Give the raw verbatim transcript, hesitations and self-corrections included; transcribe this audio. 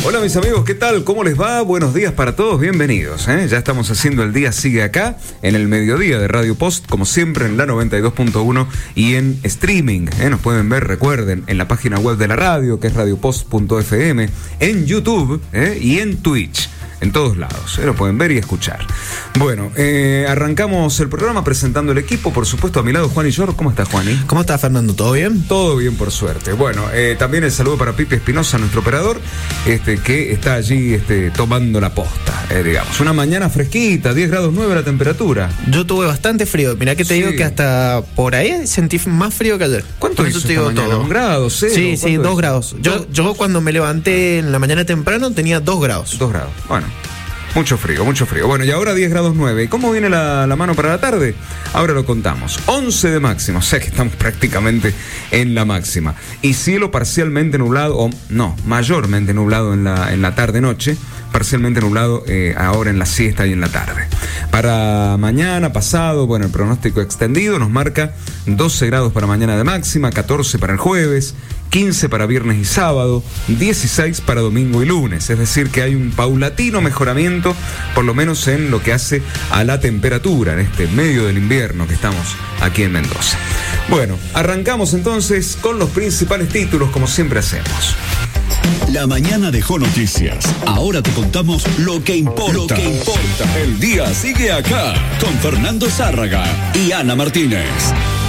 Hola mis amigos, ¿qué tal? ¿Cómo les va? Buenos días para todos, bienvenidos. ¿eh? Ya estamos haciendo el día sigue acá, en el mediodía de Radio Post, como siempre en la noventa y dos punto uno y en streaming. ¿eh? Nos pueden ver, recuerden, en la página web de la radio, que es radiopost punto efe eme, en YouTube ¿eh? y en Twitch. En todos lados, ¿eh? Lo pueden ver y escuchar. Bueno, eh, arrancamos el programa presentando el equipo. Por supuesto, a mi lado, Juan y Yor. ¿Cómo estás, Juani? ¿Cómo estás, Fernando? ¿Todo bien? Todo bien, por suerte. Bueno, eh, también el saludo para Pipe Espinosa, nuestro operador, este, que está allí este, tomando la posta, eh, digamos. Una mañana fresquita, diez grados nueve la temperatura. Yo tuve bastante frío. Mirá que te sí. digo que hasta por ahí sentí más frío que ayer. ¿Cuánto hizo esta mañana? Todo. ¿Un grado? ¿Cero? Sí, sí, dos grados. Yo, yo cuando me levanté en la mañana temprano tenía dos grados. Dos grados, bueno. Mucho frío, mucho frío. Bueno, y ahora diez grados nueve. ¿Y cómo viene la, la mano para la tarde? Ahora lo contamos. once de máxima, o sea que estamos prácticamente en la máxima. Y cielo parcialmente nublado, o no, mayormente nublado en la, en la tarde-noche. Parcialmente nublado eh, ahora en la siesta y en la tarde. Para mañana, pasado, bueno, el pronóstico extendido nos marca doce grados para mañana de máxima, catorce para el jueves, quince para viernes y sábado, dieciséis para domingo y lunes. Es decir, que hay un paulatino mejoramiento, por lo menos en lo que hace a la temperatura, en este medio del invierno que estamos aquí en Mendoza. Bueno, arrancamos entonces con los principales títulos, como siempre hacemos. La mañana dejó noticias. Ahora te contamos lo que importa. Lo que importa. El día sigue acá con Fernando Zárraga y Ana Martínez.